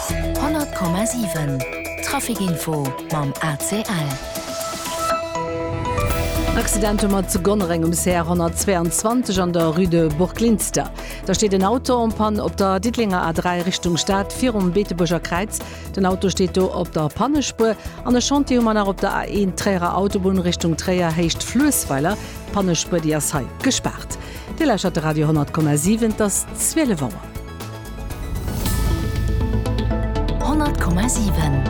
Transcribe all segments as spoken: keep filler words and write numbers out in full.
hundert Komma sieben Trafikinfo mam A C L. Accidente mat zu Gonnering um C hundertzweiundzwanzig an der Rue de Burglinster. Da steht ein Auto um Pan op der Dittlinger A drei Richtung Stadt vier um Beeteburger Kreuz. Den Auto steht op der Pannespur an der Chantier man op der A eins Träger Autobahn Richtung Träger hecht Flößweiler Pannespur die as gesperrt. Die Lächert Radio hundert Komma sieben das zwölf Wochen. hundert Komma sieben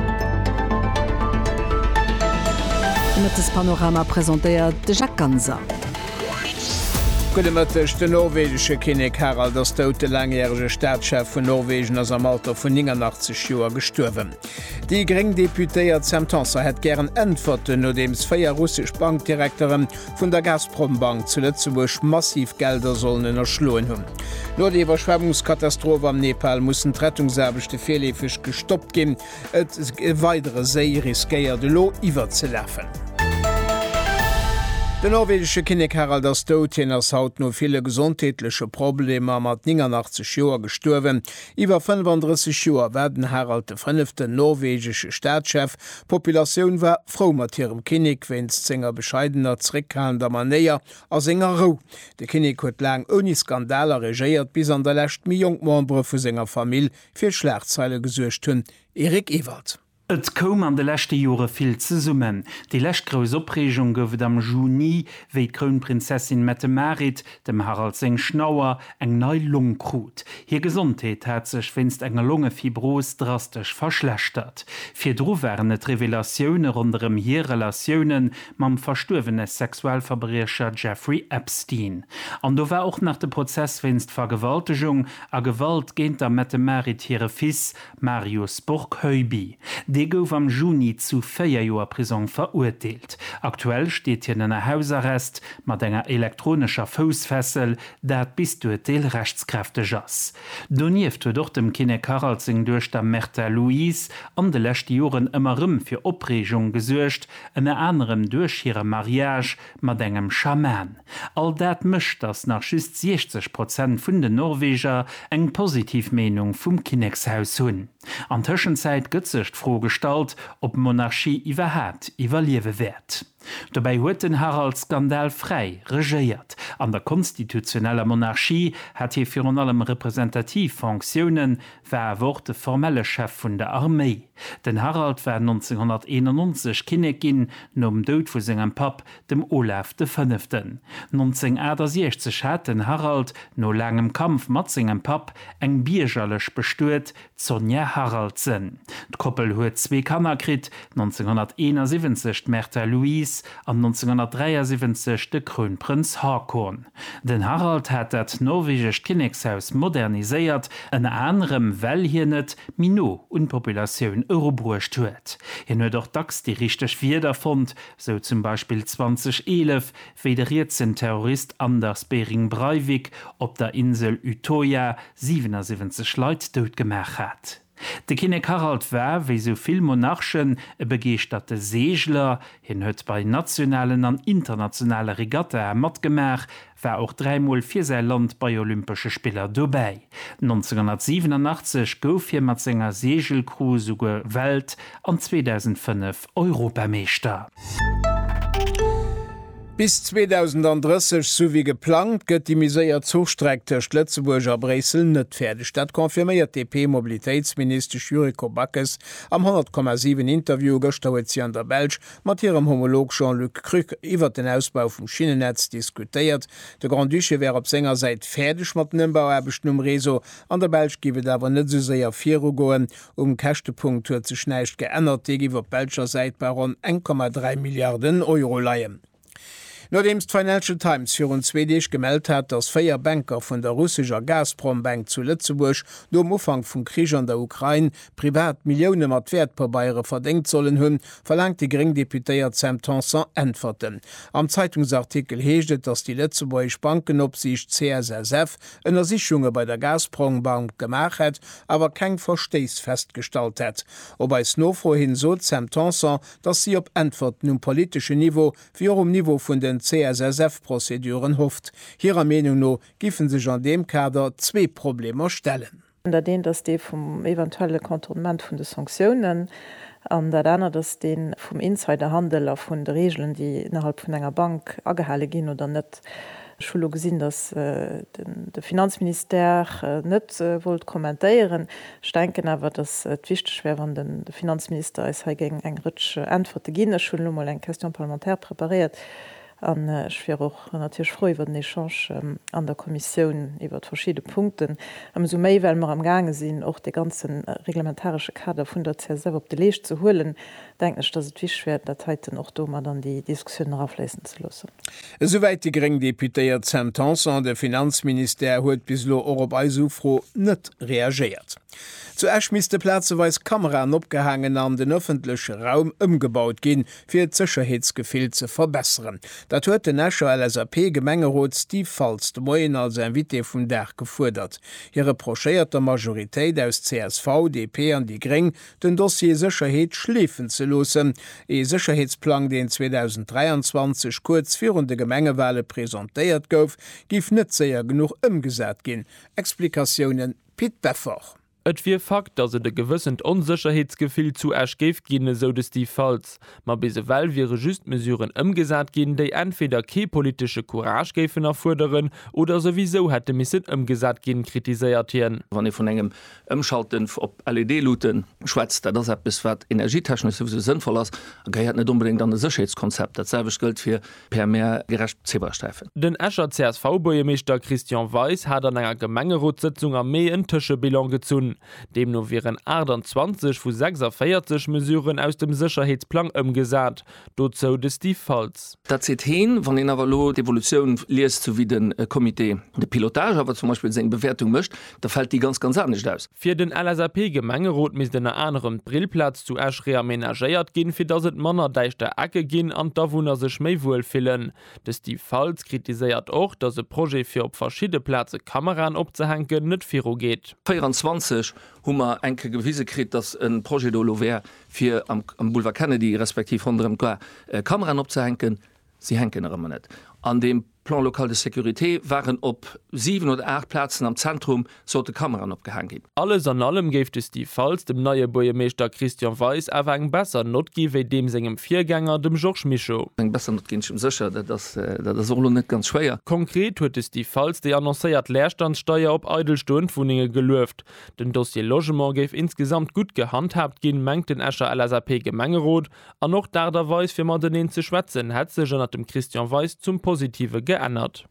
Das Panorama präsentiert de Jacques Ganser. Gudemëttech de norwegsche Kinnig Harald ass doute langjährige Staatschef vun Norwegen ass am Alter vun neunundachtzig Joer gestuerwen. Die gering Deputéiert Semtanser het gern entwerten no dems féier russsisch Bankdirektoren vun der Gazprombank zu Lützeburg massiv Gelder sollen erschloen hunn. No de Überschwemmungskatastrophe am Nepal mussssen d'Rettungsarbechte fehlefig gestoppt gin, et e weidere Sei riskéiert de Lo iwwer ze läffen. Der norwegsche Kinnig Harald ass Doutien ass haut no viele gesundheitliche Probleme mat neunundachtzig Joer gestuerwen. Iwer fünfunddreißig Joer werden Harald de fünfte norwegsche Staatschef. Populationun war froh mat hirem Kinnig, wenns zingnger bescheidener zrickhalender Manéier as enger Ro. De Kinnig huet lang oni Skandaler regéiert bis an der lächt mi Jongmembre vu senger Famill fir Schlechtzeile gesuercht hunn. Erik Ewald. Et kom an de lächte Jore vill ze summen. Die lächtgrous Opregung goufet am Juni, wéi d'Kronprinzessin Mette Marit, dem Harald seng Schnauer, eng nei Lungkrut. Hier Gesundheet hat sech winst enger Lungefibros drastisch verschlechtert. Fir dro wären et Revelatioune runderem hier Relatiounen mam verstuerwene Sexualverbrecher Jeffrey Epstein. An do war auch nach dem Prozess winst Vergewaltigung a Gewalt géint der Mette Marit hire Fis Marius Burgheubi. De gouf am Juni zu vier Joer Prison verurteilelt. Aktuell steht hier in einer Hausarrest mat enger elektronischer Fußfessel, dat bis du Deel rechtskräftig ass. Donieft huet doch dem Kinnig Haraldsing durch der Märtha Louise an de letzte Joren immer rum fir Opregung gesuercht, en anderem durch ihre Mariage mat engem Schaman. All dat mischt das nach schüst sechzig Prozent vun de Norweger eng Positivmenung vum Kinnegshaus hunn. An Tschenzeit gëtzecht frohgestalt, ob Monarchie iwwerhat iwwerliewe werd. Dabei huet den Harald Skandal frei regéiert. An der konstitutioneller Monarchie hat hier für allem Repräsentativfunktionen war wurde formelle Chef vun der Armee. Den Harald war neunzehnhunderteinundneunzig Kinnig gin nom Dout vu segem Pap dem Olaf de Fünften. neunzehnhundertsechzig hat den Harald no langem Kampf mat segem Pap eng biergerlech bestuert Sonja Haraldsen. D'Koppel huet zwei Kanner krit, neunzehnhunderteinundsiebzig Märtha Louise an neunzehnhundertdreiundsiebzig de Kronprinz Haakon. Den Harald hat dat norwegisch Kinnegshaus moderniséiert, en anderem well hier net Mino und Populationun Eurobrucht huet. Hin huet doch dacks die richtig Wider fand, so zum Beispiel zwanzig elf federiert den Terrorist Anders Bering Breivik op der Insel Utoya siebenundsiebzig Leut dot gemacht hat. De Kinnig Harald war, wie so viel Monarchen, e begeerte Segler, hin huet bei nationalen an internationale Regatta mat gemach, war auch dreimal für sein Land bei Olympische Spieler dabei. neunzehnhundertsiebenundachtzig gouf hier mat senger Segelcrew sogar Welt an zweitausendfünf Europameister. Bis zweitausenddreißig so wie geplant gëtt die Miséier Zugstreck der Lützeburger Bresel net fertig. Dat konfirmiert D P-Mobilitätsminister Juriko Backes am hundert Komma sieben Interview gestauet sie an der Belsch mat ihrem Homolog Jean-Luc Krück iwwer den Ausbau vom Schienennetz diskutiert. De Grand Duche wär op Sänger seit fertig mat den Bauerbechten um Reso. An der Belsch giwet awer net so séier vier goen um Kächtepunkt huet ze schneicht geënnert, die iwwer Belscher seit bei rund eins Komma drei Milliarden Euro leiien. Nachdem die Financial Times für uns Schwedisch gemeldet hat, dass vier Banker von der russischen Gazprombank zu Lützeburg nur am Anfang vom Krieg an der Ukraine privat Millionen mit Wertpapiere verdient sollen haben, verlangt die Geringdeputierte Sam Tanson Antworten. Am Zeitungsartikel heißt, dass die Lützeburgische Bankenaufsicht C S S F eine Sicherung bei der Gazprombank gemacht hat, aber kein Verstehs festgestellt hat. Wobei es nur vorhin so Sam Tanson, dass sie auf Antworten um politische Niveau wie auch um Niveau von den C S S F-Prozeduren hofft. Hierer Meinung no giffen sich an dem Kader zwei Probleme stellen. Da den dass de vom eventuelle Kontournement von de Sanktionen an der dann dass den vom Insiderhandel auf von der Regeln, die innerhalb von enger Bank agehalle gehen oder net Schul gesinn, dass äh, de Finanzminister äh, net äh, wollt kommentieren. Steinken awer das äh, wichtigschwer an den de Finanzminister is ha gegen eng rutsch Antwort gin Schul eng Question parlamentär prepariert. an äh, schwer auch natürlich froh über den Echange ähm, an der Kommission über verschiedene Punkten. Am so méi weil wir am Gange sind auch die ganzen äh, reglementarische Kader von der C S F auf die Lege zu holen, denke ich, dass es wie schwer dat heute noch do dann die Diskussion auflesen zu lassen. Soweit die gering Deputéiert Sam Tanson, der Finanzminister huet bislo Europaisufro net reagiert. Zuerst misste Plazeweis Kameraen opgehangen an den öffentlichen Raum umgebaut gin, fir Sicherheitsgefühl zu verbessern. Dat huet den Nascher L S A P-Gemengerot Steve Falz de Moien als ein Wit vum Dach gefordert. Ihre procheierte Majoritéit aus C S V, D P an die Gring den Dossier Sicherheit schläfen ze losen. E Sicherheitsplan, den zweitausenddreiundzwanzig kurz virun de Gemengewelle präsentéiert gouf, gif net séier genug umgesat gin. Explikationen Piet Beffer. Et wie Fakt, dass se de gewissend Unsicherheitsgefühl zu erschgeft ginne so des die Falls. Ma bise well wäre just mesuren ëmgesat gin, déi entweder ke politische Courage gefen erforderen oder sowieso hätte miss ëmgesat gin kritiséiert hien. Wann e vun engem ëmschalten op L E D-Luten schwätzt, dat bis wat energietechnisch sowieso sinnvoll ass, geiert net unbedingt an de Sicherheitskonzept, dat selbe gilt fir per mehr gerecht Zeberstreifen. Den Escher C S V-Bojemeester Christian Weiss hat an enger Gemengerotssitzung am Mee en Tische Bilan gezun. Dem nur wären achtundzwanzig vu sechsundvierzig Mesuren aus dem Sicherheitsplan umgesat. Dozo des die Falls. Dat se hin, wann den Avalo d'Evolution liest zu wie den äh, Komitee de Pilotage, aber zum Beispiel seg Bewertung mischt, da fällt die ganz ganz nicht aus. Für den L S A P-Gemengerot mis den anderen Brillplatz zu Esch reaménagéiert gin, fir dat et Manner deichte Acke gin an da wunner sech méi wohl fillen. Des die Falls kritiséiert auch, dat se Projekt fir op verschiedene Plätze Kameran opzehenken net Firo geht. vierundzwanzig hummer enke gewisse krit, dass ein Projekt Lover fir am, am Boulevard Kennedy respektiv von dem äh, Kameran opzehenken, sie henken immer net. An dem Plan lokal de Securité waren op sieben oder acht Plätzen am Zentrum so de Kameran opgehangen gin. Alles an allem geft es die Falls dem neue Bojemeester Christian Weiss awer eng besser Notgiwe dem segem Viergänger dem Georges Michaud. Eng besser Notginschem sicher, dat das, dat das net ganz schwer. Konkret huet es die Falls de annoncéiert Leerstandssteuer op Eidelstundwohninge gelöft. Den Dossier Logement geif insgesamt gut gehandhabt gin, mengt den Escher L S A P Gemengerot, an noch da der Weiss fir man den ze schwätzen, het se schon at dem Christian Weiss zum positive geändert.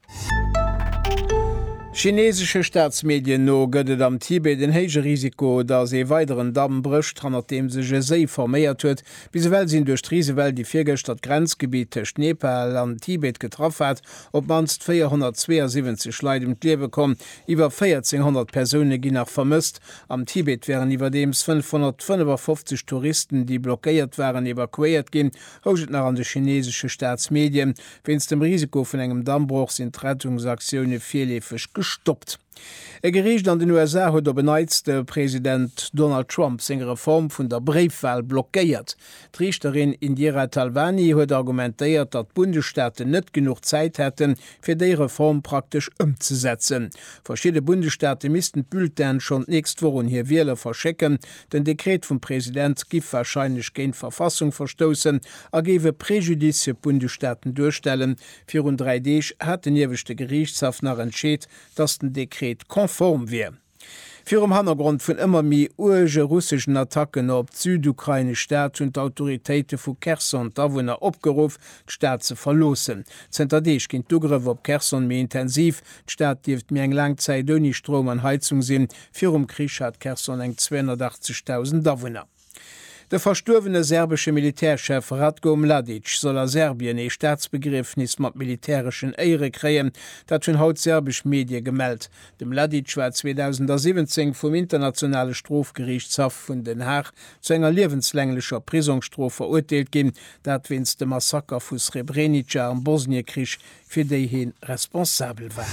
Chinesische Staatsmedien no gëtt am Tibet den héige Risiko, dat se weiteren Damm bricht, an dem se je sei verméiert huet, bis well sinn durch Riesewelt die Virgestat Grenzgebiete Nepal an Tibet getroff hat, op manst vierhundertzweiundsiebzig Leidem Liewe kom, iwwer vierzehnhundert Persone gin nach vermisst. Am Tibet wären iwwer dems fünfhundertfünfundfünfzig Touristen, die blockéiert waren, evakuiert gin, hoget nach an de chinesische Staatsmedien. Wenns dem Risiko vun engem Dammbruch sind Rettungsaktionune vielefech gestoppt. Er Gericht an den U S A huet der beneizte Präsident Donald Trump seg Reform vun der Briefwahl blockéiert. D'Richterin Indira Talvani huet argumentéiert, dat Bundesstaaten net genug Zeit hätten, fir déi Reform praktisch umzusetzen. Verschiedene Bundesstaaten missten Bulletin schon nächst wochen hier Wähler verschecken. Den Dekret vom Präsident gif wahrscheinlich géint Verfassung verstoßen, ergewe Präjudizie Bundesstaaten durchstellen. vierunddreißig hat den jewechte Gerichtshaft nach entscheet, dass den Dekret konform wie. Für um Hannergrund vun immer mi urge russischen Attacken op Südukraine Staat und Autoritäten vu Kherson Dawunner opgeruf, d'Staat ze verlosen. Zterdeeg ginint Dugrew op Kherson mé intensiv, d'Staat dieft mir eng Langzeit doni Strom an Heizung sinn, fir um Krich hat Kherson eng zweihundertachtzigtausend Dawunner. Der verstorbene serbische Militärchef Ratko Mladic soll er Serbien e Staatsbegriffnis mat militärischen Ehre kreen, dat hun haut serbisch Medi gemeldt. Dem Mladic war zweitausendsiebzehn vom internationale Strafgerichtshof vun Den Haag zu enger lebenslänglicher Prisonstrof verurteilt gin, dat wins de Massaker vu Srebrenica am Bosniekrich fir déi hin responsabel war.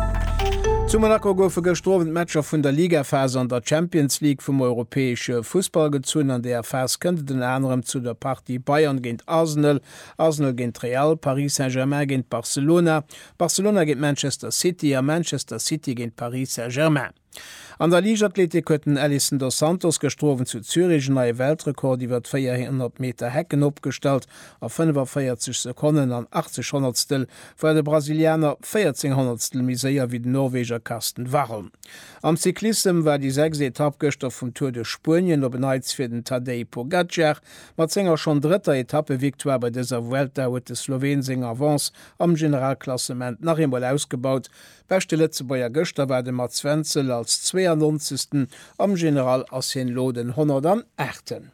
Zu Monaco goufe gestrowen Matscher vun der Ligaphase an der Champions League vum europäesche Fußball gezun, an der Vers kënnte den anderem zu der Partie Bayern géint Arsenal, Arsenal géint Real, Paris Saint-Germain géint Barcelona, Barcelona géint Manchester City, a Manchester City géint Paris Saint-Germain. An der Liathletik hueten Alison dos Santos gestrowen zu Zürich neue Weltrekord iwwer vierhundert Meter Hecken opgestalt a fünfundvierzig Sekunden an achtzig Hundertstel war de Brasilianer vierzehn Hundertstel miséier wie den Norweger Karsten Warholm. Am Cyklism war die sechs Etappgestoff vum Tour de Spurien op beneiz fir den Tadej Pogacar, mat Sänger schon dritter Etappe Viktoire bei dieser Welt huet de Slowensinger Avance am Generalklassement nach einmal ausgebaut. Beste Letzebauer Göster war de mat Zwenzel als zweiundneunzigsten am General ass hin Loden hundertachten.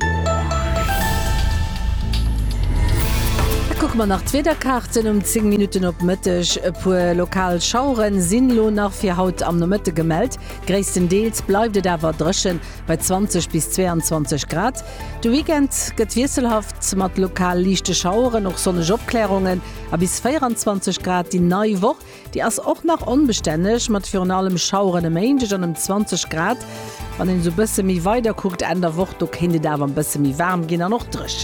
Guck mal nach Twitterkarten um zehn Minuten op Mëttech pu lokal Schauren sinnlo nach fir Haut am no Mëtte gemeldt. Gréisten Deels bleifde dawer dreschen bei zwanzig bis zweiundzwanzig Grad. De Weekend gëtt wieselhaft mat lokal lichte Schauren och sonne Jobklärungen a bis vierundzwanzig Grad die neii woch, die ass och nach onbestännech mat fionalem Schauren em Mainge an um zwanzig Grad. Wann en so bësse mi weiter guckt en der Woch do kinde dawer bësse mi warm ginnner noch dreschen.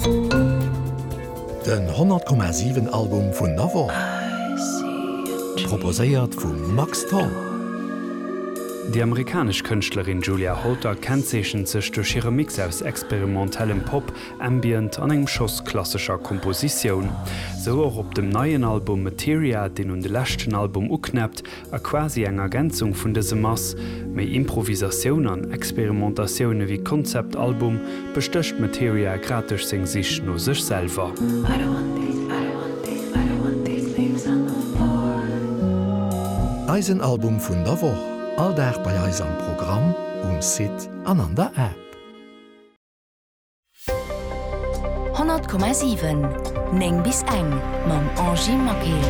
Den hundert Komma sieben Album vun Navo proposéiert vum Max Tom. Die amerikasch Künstlerin Julia Holter kennzeechen sech durch ihre Mix aus experimentellem Pop, Ambient an engem Schoss klassischer Komposition. So auch op dem neuen Album Materia, den hun de lächten Album uknappt, a quasi eng Ergänzung vun dese Mass, méi Improvisaioun an Experimentationune wie Konzeptalbum bestöcht Materia gratis seng sich no sech selber. Eisenalbum vun der Woche. All der bei eis am Programm um Sit an an der App. hundert Komma sieben Neng bis eng mam Angie Maquet.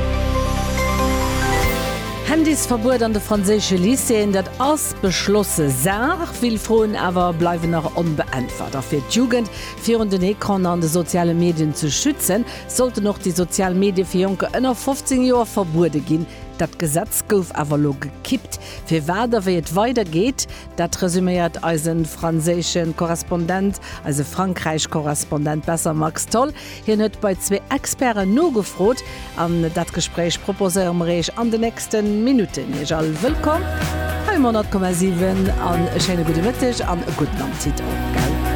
Handys verbot an de franzésche Lycéen, dat ass beschlosse Sach will froen awer bleiwe nach onbeantwort. A fir d'Jugend fir den Ekran an de soziale Medien zu schützen, sollte noch die Sozialmedie fir Joke ënner fünfzehn Joer verbude ginn. Dat Gesetz gouf awer lo gekippt. Fir wäder wie et weitergeht, dat resümiert als en franzéschen Korrespondent, also Frankreich-Korrespondent besser Max Toll. Hier huet bei zwe Experen no gefrot an dat Gespräch proposéem Reech an de nächsten Minuten. Ich all willkommen. hundert Komma sieben an Schene gute Mittag an guten Appetit. Gell?